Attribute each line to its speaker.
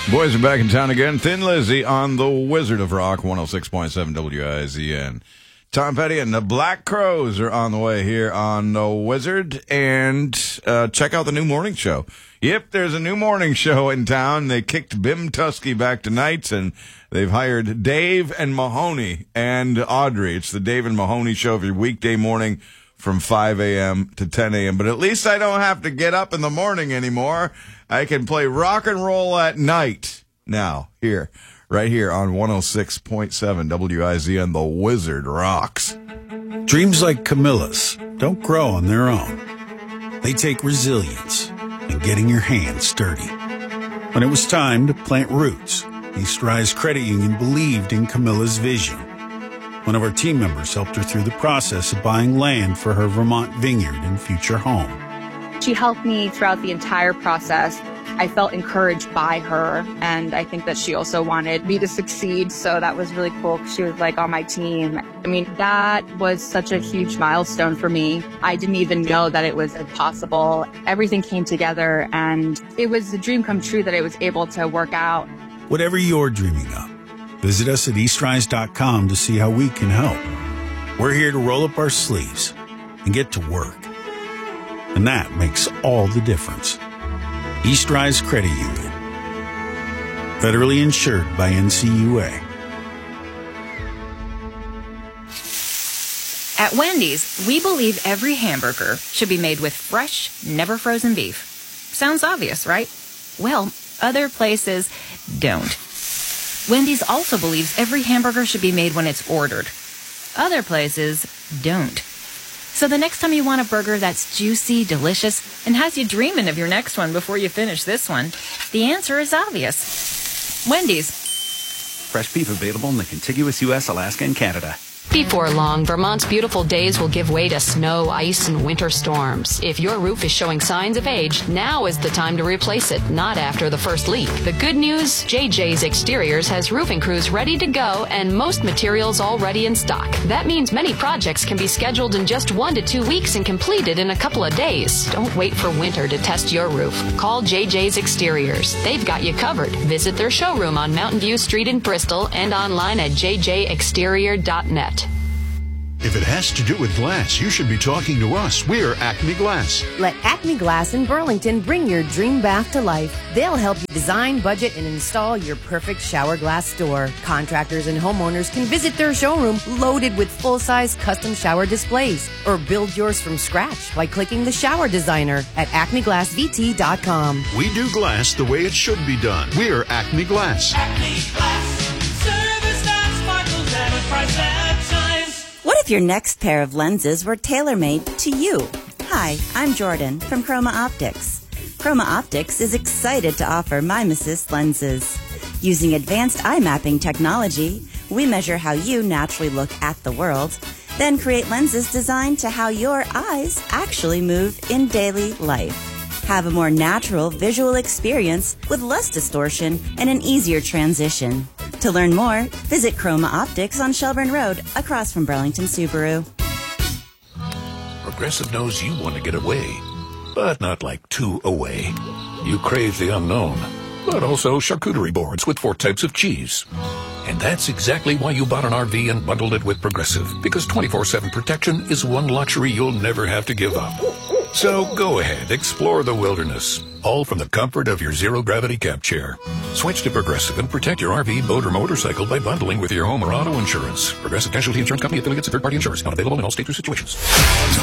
Speaker 1: Boys are back in town again. Thin Lizzy on the Wizard of Rock, 106.7 WIZN. Tom Petty and the Black Crowes are on the way here on the Wizard. And check out the new morning show. Yep, there's a new morning show in town. They kicked Bim Tusky back to nights, and they've hired Dave and Mahoney and Audrey. It's the Dave and Mahoney show every weekday morning from 5 a.m. to 10 a.m. But at least I don't have to get up in the morning anymore. I can play rock and roll at night now, right here on 106.7 WIZN. The Wizard rocks.
Speaker 2: Dreams like Camilla's don't grow on their own. They take resilience and getting your hands dirty. When it was time to plant roots, East Rise Credit Union believed in Camilla's vision. One of our team members helped her through the process of buying land for her Vermont vineyard and future home.
Speaker 3: She helped me throughout the entire process. I felt encouraged by her, and I think that she also wanted me to succeed, so that was really cool. She was like on my team. I mean, that was such a huge milestone for me. I didn't even know that it was possible. Everything came together, and it was a dream come true that it was able to work out.
Speaker 2: Whatever you're dreaming of, visit us at eastrise.com to see how we can help. We're here to roll up our sleeves and get to work. And that makes all the difference. East Rise Credit Union. Federally insured by NCUA.
Speaker 4: At Wendy's, we believe every hamburger should be made with fresh, never frozen beef. Sounds obvious, right? Well, other places don't. Wendy's also believes every hamburger should be made when it's ordered. Other places don't. So the next time you want a burger that's juicy, delicious, and has you dreaming of your next one before you finish this one, the answer is obvious. Wendy's.
Speaker 5: Fresh beef available in the contiguous U.S., Alaska, and Canada.
Speaker 6: Before long, Vermont's beautiful days will give way to snow, ice, and winter storms. If your roof is showing signs of age, now is the time to replace it, not after the first leak. The good news, JJ's Exteriors has roofing crews ready to go and most materials already in stock. That means many projects can be scheduled in just 1 to 2 weeks and completed in a couple of days. Don't wait for winter to test your roof. Call JJ's Exteriors. They've got you covered. Visit their showroom on Mountain View Street in Bristol and online at jjexterior.net.
Speaker 7: If it has to do with glass, you should be talking to us. We're Acme Glass.
Speaker 8: Let Acme Glass in Burlington bring your dream bath to life. They'll help you design, budget, and install your perfect shower glass door. Contractors and homeowners can visit their showroom loaded with full-size custom shower displays, or build yours from scratch by clicking the shower designer at acmeglassvt.com.
Speaker 7: We do glass the way it should be done. We're Acme Glass.
Speaker 9: Acme Glass. Service that sparkles at a price that shines.
Speaker 10: What if your next pair of lenses were tailor-made to you? Hi, I'm Jordan from Chroma Optics. Chroma Optics is excited to offer Mimesis lenses. Using advanced eye mapping technology, we measure how you naturally look at the world, then create lenses designed to how your eyes actually move in daily life. Have a more natural visual experience with less distortion and an easier transition. To learn more, visit Chroma Optics on Shelburne Road, across from Burlington Subaru.
Speaker 11: Progressive knows you want to get away, but not like too away. You crave the unknown, but also charcuterie boards with 4 types of cheese. And that's exactly why you bought an RV and bundled it with Progressive, because 24/7 protection is one luxury you'll never have to give up. So go ahead, explore the wilderness, all from the comfort of your zero-gravity camp chair. Switch to Progressive and protect your RV, boat, or motorcycle by bundling with your home or auto insurance. Progressive Casualty Insurance Company, affiliates, and third-party insurers. Not available in all states or situations.